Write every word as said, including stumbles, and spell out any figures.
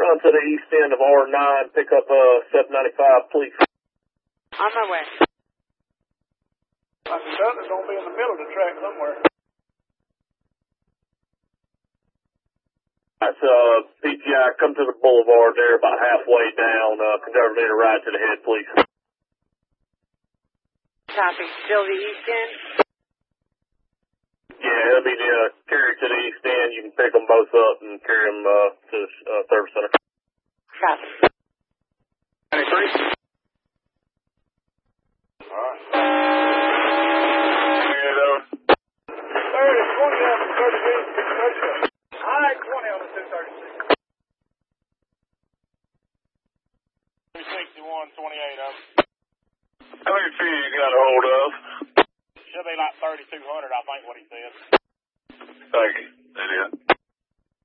Run to the east end of R nine, pick up uh, seven ninety-five, please. On my way. My son is going to be in the middle of the track somewhere. That's uh, P T I, come to the boulevard there about halfway down. Uh, conservative right to the head, please. Copy. Still the east end? Yeah, it'll be the uh, carry to the east end. You can pick them both up and carry them uh, to the uh, service center. Copy. ninety-three. All right. thirty, twenty on the thirty-six, thirty-six. All right, twenty on the two thirty-six. two sixty-one, twenty-eight of them. How many feet you got a hold of? Should be like thirty-two hundred, I think, what he said. Thank you. That is.